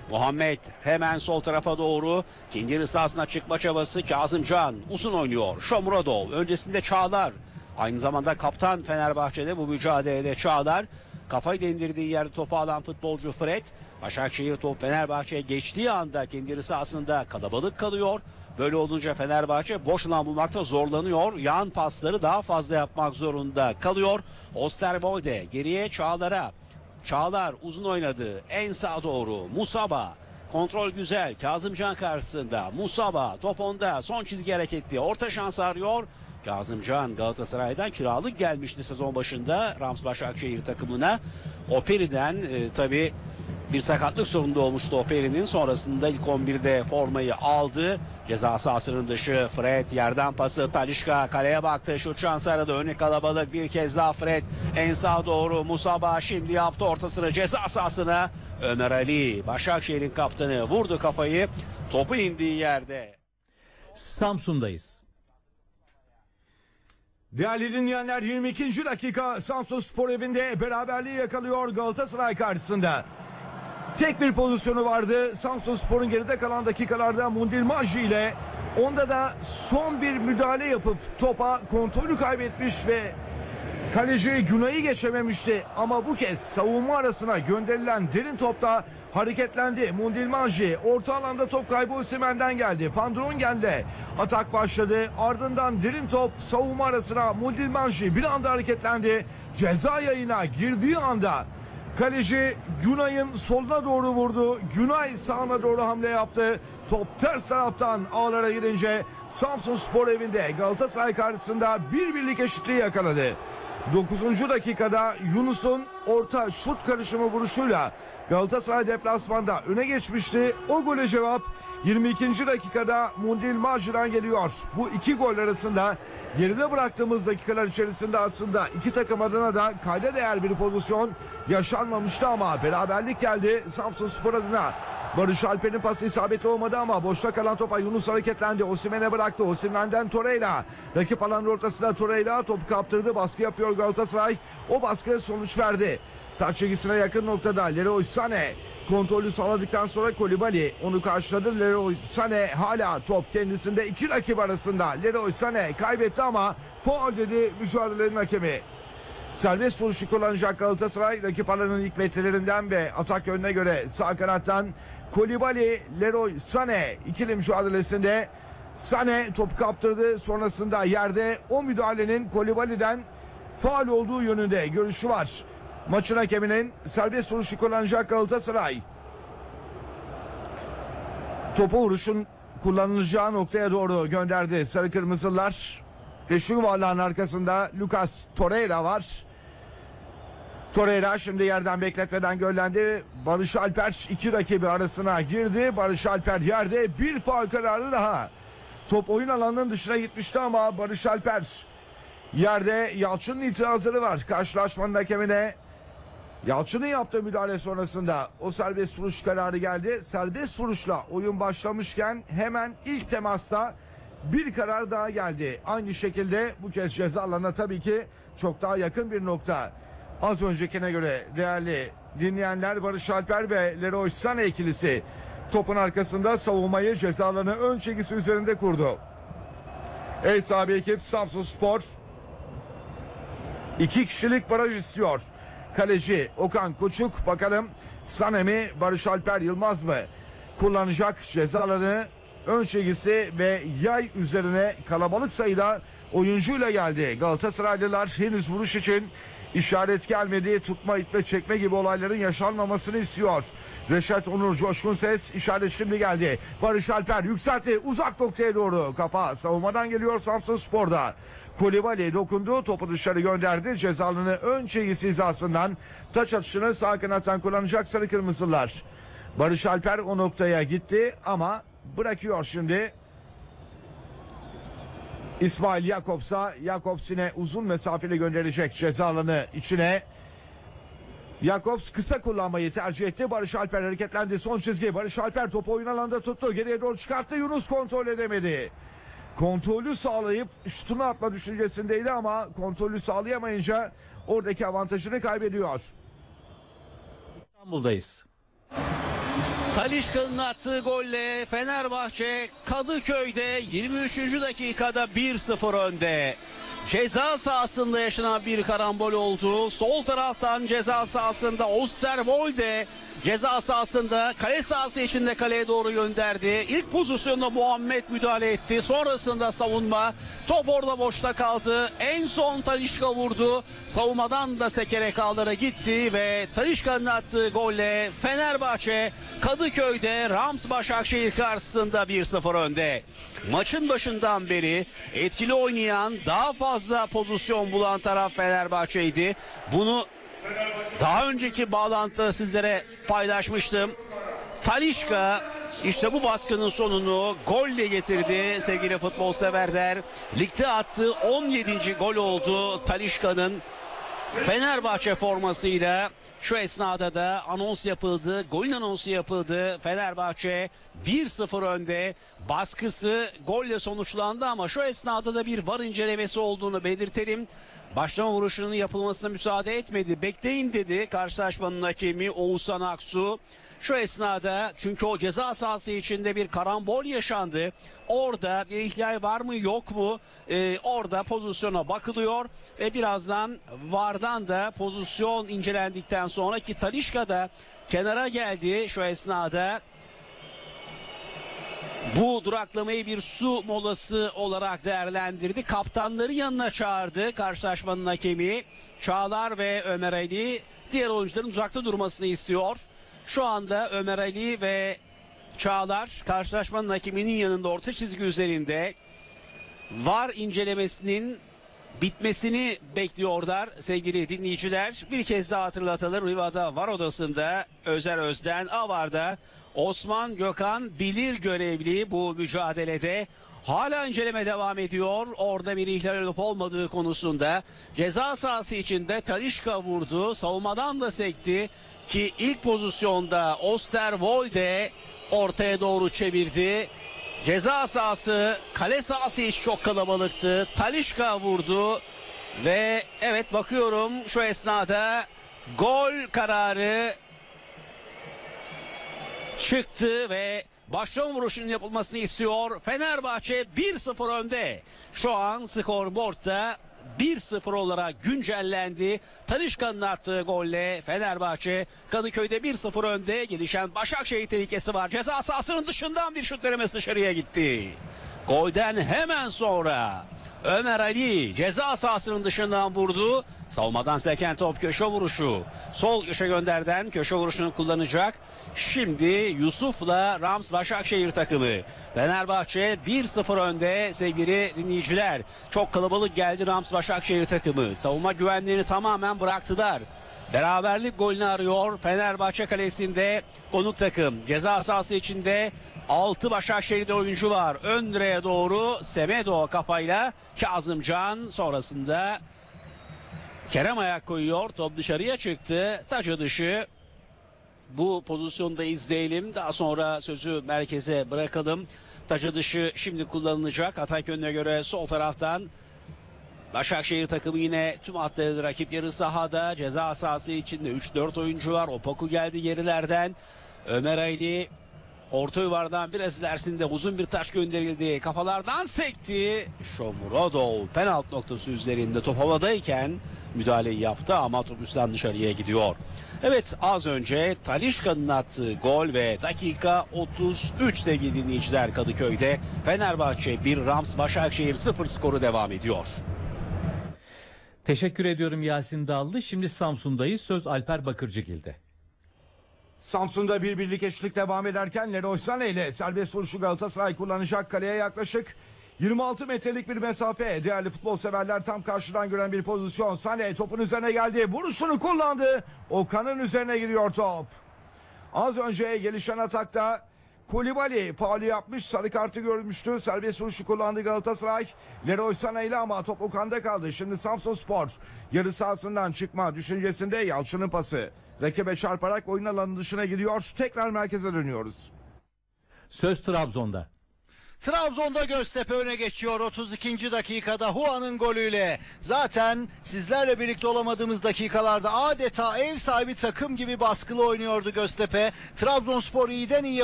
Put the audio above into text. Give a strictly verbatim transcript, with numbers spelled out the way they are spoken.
Muhammed hemen sol tarafa doğru. Kendi yarı sahasına çıkma çabası. Kazımcan uzun oynuyor. Shomurodov öncesinde Çağlar. Aynı zamanda kaptan Fenerbahçe'de bu mücadelede Çağlar. Kafayı indirdiği yerde topu alan futbolcu Fred. Başakşehir top Fenerbahçe'ye geçtiği anda kendi yarı sahasında kalabalık kalıyor. Böyle olunca Fenerbahçe boş alan bulmakta zorlanıyor. Yan pasları daha fazla yapmak zorunda kalıyor. Osterwolde geriye Çağlar'a. Çağlar uzun oynadı. En sağa doğru Musaba. Kontrol güzel. Kazımcan karşısında. Musaba top onda. Son çizgi hareketli. Orta şans arıyor. Kazımcan Galatasaray'dan kiralık gelmişti sezon başında Rams Başakşehir takımına. Operi'den e, tabii bir sakatlık sorunu olmuştu Operi'nin. Sonrasında ilk on birde formayı aldı. Ceza sahasının dışı Fred yerden pası Talisca kaleye baktı. Şut şansı aradı. Önü kalabalık bir kez daha Fred. En sağa doğru Musaba şimdi yaptı ortasını ceza sahasına. Ömer Ali Başakşehir'in kaptanı vurdu kafayı. Topu indiği yerde. Samsun'dayız. Değerli dinleyenler, yirmi ikinci dakika Samsunspor evinde beraberliği yakalıyor Galatasaray karşısında. Tek bir pozisyonu vardı. Samsunspor'un geride kalan dakikalarda Mundilmaji ile onda da son bir müdahale yapıp topa kontrolü kaybetmiş ve kaleci Günay'ı geçememişti. Ama bu kez savunma arasına gönderilen derin topta hareketlendi. Mundilmaji orta alanda top kaybı Osimhen'den geldi. Van Drongen'de atak başladı. Ardından derin top savunma arasına Mundilmaji bir anda hareketlendi. Ceza yayına girdiği anda kaleci Günay'ın soluna doğru vurdu. Günay sağına doğru hamle yaptı. Top ters taraftan ağlara girince Samsunspor evinde Galatasaray karşısında bir birlik eşitliği yakaladı. dokuzuncu dakikada Yunus'un orta şut karışımı vuruşuyla Galatasaray deplasmanda öne geçmişti. O gole cevap yirmi ikinci dakikada Mundilmaji'den geliyor. Bu iki gol arasında geride bıraktığımız dakikalar içerisinde aslında iki takım adına da kayda değer bir pozisyon yaşanmamıştı ama beraberlik geldi Samsunspor adına. Barış Alper'in pası isabetli olmadı ama boşta kalan topa Yunus hareketlendi. Osimhen'e bıraktı. Osimhen'den Torreira. Rakip alanın ortasında Torreira topu kaptırdı. Baskı yapıyor Galatasaray. O baskı sonuç verdi. Taç çizgisine yakın noktada Leroy Sané kontrolü sağladıktan sonra Kolibali onu karşıladı. Leroy Sané hala top kendisinde, iki rakip arasında. Leroy Sané kaybetti ama faul dedi mücadelenin hakemi. Serbest vuruşu kullanacak Galatasaray. Rakip alanın ilk metrelerinden ve atak yönüne göre sağ kanattan Kolibali, Leroy Sané ikili mücadelesinde. Sané topu kaptırdı. Sonrasında yerde o müdahalenin Kolibali'den faul olduğu yönünde görüşü var. Maçın hakeminin serbest vuruşu kullanacak Galatasaray. Topu vuruşun kullanılacağı noktaya doğru gönderdi sarı kırmızılar. Ve şu yuvarlağın arkasında Lucas Torreira var. Torreira şimdi yerden bekletmeden gönderdi. Barış Alper iki rakibi arasına girdi. Barış Alper yerde, bir faul kararı daha. Top oyun alanının dışına gitmişti ama Barış Alper yerde. Yalçın'ın itirazları var karşılaşmanın hakemine. Yalçın'ın yaptığı müdahale sonrasında o serbest vuruş kararı geldi. Serbest vuruşla oyun başlamışken hemen ilk temasta bir karar daha geldi. Aynı şekilde bu kez ceza alanına tabii ki çok daha yakın bir nokta. Az öncekine göre değerli dinleyenler, Barış Alper ve Leroy Sané ikilisi topun arkasında savunmayı ceza alanı ön çizgisi üzerinde kurdu. Ev sahibi ekip Samsunspor iki kişilik baraj istiyor. Kaleci Okan Koçuk, bakalım Sané mi Barış Alper Yılmaz mı kullanacak ceza alanı ön çizgisi ve yay üzerine kalabalık sayıda oyuncuyla geldi. Galatasaraylılar henüz vuruş için işaret gelmedi. Tutma, itme, çekme gibi olayların yaşanmamasını istiyor. Reşat Onur Coşkun ses, işaret şimdi geldi. Barış Alper yükseltti uzak noktaya doğru. Kafa savunmadan geliyor Samsunspor'da. Kolibali dokundu, topu dışarı gönderdi. Cezalını ön çizgisi hizasından taç atışını sağ kanattan kullanacak sarı kırmızılar. Barış Alper o noktaya gitti ama bırakıyor şimdi. İsmail Jakobs'a, Jakobs yine uzun mesafeli gönderecek ceza alanı içine. Jakobs kısa kullanmayı tercih etti. Barış Alper hareketlendi. Son çizgi. Barış Alper topu oyun alanda tuttu. Geriye doğru çıkarttı. Yunus kontrol edemedi. Kontrolü sağlayıp şutunu atma düşüncesindeydi ama kontrolü sağlayamayınca oradaki avantajını kaybediyor. İstanbul'dayız. Talisca'nın attığı golle Fenerbahçe Kadıköy'de yirmi üçüncü dakikada bir sıfır önde. Ceza sahasında yaşanan bir karambol oldu. Sol taraftan ceza sahasında Osterwolde ceza sahasında kale sahası içinde kaleye doğru gönderdi. İlk pozisyonda Muhammed müdahale etti. Sonrasında savunma. Top orada boşta kaldı. En son Talisca vurdu. Savunmadan da sekerek ağlara gitti ve Talisca'nın attığı golle Fenerbahçe Kadıköy'de Rams Başakşehir karşısında bir sıfır önde. Maçın başından beri etkili oynayan, daha fazla pozisyon bulan taraf Fenerbahçe'ydi. Bunu daha önceki bağlantıda sizlere paylaşmıştım. Talisca işte bu baskının sonunu golle getirdi sevgili futbol severler. Ligde attığı on yedinci gol oldu Talisca'nın Fenerbahçe formasıyla. Şu esnada da anons yapıldı, golün anonsu yapıldı. Fenerbahçe bir sıfır önde, baskısı golle sonuçlandı ama şu esnada da bir var incelemesi olduğunu belirtelim. Başlama vuruşunun yapılmasına müsaade etmedi. Bekleyin dedi karşılaşmanın hakemi Oğuzhan Aksu. Şu esnada, çünkü o ceza sahası içinde bir karambol yaşandı. Orada bir ihlal var mı yok mu? Ee, orada pozisyona bakılıyor. Ve birazdan vardan da pozisyon incelendikten sonra ki Talisca da kenara geldi şu esnada. Bu duraklamayı bir su molası olarak değerlendirdi. Kaptanları yanına çağırdı karşılaşmanın hakemi. Çağlar ve Ömer Ali diğer oyuncuların uzakta durmasını istiyor. Şu anda Ömer Ali ve Çağlar karşılaşmanın hakeminin yanında orta çizgi üzerinde var incelemesinin bitmesini bekliyorlar sevgili dinleyiciler. Bir kez daha hatırlatalım. Riva'da var odasında Özer Özden, Avar'da Osman Gökhan Bilir görevli bu mücadelede. Hala inceleme devam ediyor. Orada bir ihlal olup olmadığı konusunda. Ceza sahası içinde Talisca vurdu. Savunmadan da sekti ki ilk pozisyonda Osterwolde ortaya doğru çevirdi. Ceza sahası, kale sahası hiç çok kalabalıktı. Talisca vurdu ve evet bakıyorum şu esnada gol kararı çıktı ve başlama vuruşunun yapılmasını istiyor. Fenerbahçe bir sıfır önde. Şu an skorboardta bir sıfır olarak güncellendi. Talisca'nın attığı golle Fenerbahçe Kadıköy'de bir sıfır önde. Gelişen Başakşehir tehlikesi var. Ceza sahasının dışından bir şut denemesi dışarıya gitti. Golden hemen sonra Ömer Ali ceza sahasının dışından vurdu. Savunmadan seken top köşe vuruşu. Sol köşe gönderden köşe vuruşunu kullanacak. Şimdi Yusuf'la Rams Başakşehir takımı. Fenerbahçe bir sıfır önde sevgili dinleyiciler. Çok kalabalık geldi Rams Başakşehir takımı. Savunma güvenliğini tamamen bıraktılar. Beraberlik golünü arıyor Fenerbahçe kalesinde konuk takım. Ceza sahası içinde altı Başakşehir'de oyuncu var. Ön direğe doğru Semedo kafayla Kazımcan, sonrasında Kerem ayak koyuyor. Top dışarıya çıktı. Taca dışı. Bu pozisyonda izleyelim. Daha sonra sözü merkeze bırakalım. Taca dışı şimdi kullanılacak. Ataykönü'ne göre sol taraftan Başakşehir takımı yine tüm hatları rakip yarı sahada. Ceza sahası içinde üç dört oyuncu var. Opoku geldi gerilerden. Ömer Ali orta yuvardan biraz ilerisinde uzun bir taç gönderildi. Kafalardan sekti. Shomurodov penaltı noktası üzerinde top havadayken müdahaleyi yaptı ama top üstten dışarıya gidiyor. Evet, az önce Talisca'nın attığı gol ve dakika otuz üç sevgili dinleyiciler Kadıköy'de. Fenerbahçe bir, Rams Başakşehir sıfır skoru devam ediyor. Teşekkür ediyorum Yasin Dallı. Şimdi Samsun'dayız. Söz Alper Bakırcıgil'de. Samsun'da bir birlik eşlik devam ederken Leroy Sané ile serbest vuruşu Galatasaray kullanacak. Kaleye yaklaşık yirmi altı metrelik bir mesafe. Değerli futbol severler, tam karşıdan gören bir pozisyon. Sané topun üzerine geldi. Vuruşunu kullandı. Okan'ın üzerine giriyor top. Az önce gelişen atakta Koulibaly faulü yapmış. Sarı kartı görmüştü. Serbest vuruşu kullandı Galatasaray. Leroy Sané ile ama top Okan'da kaldı. Şimdi Samsunspor yarı sahasından çıkma düşüncesinde. Yalçın'ın pası rakibe çarparak oyun alanının dışına gidiyor. Tekrar merkeze dönüyoruz. Söz Trabzon'da. Trabzon'da Göztepe öne geçiyor otuz ikinci dakikada Huan'ın golüyle. Zaten sizlerle birlikte olamadığımız dakikalarda adeta ev sahibi takım gibi baskılı oynuyordu Göztepe. Trabzonspor iyiden iyi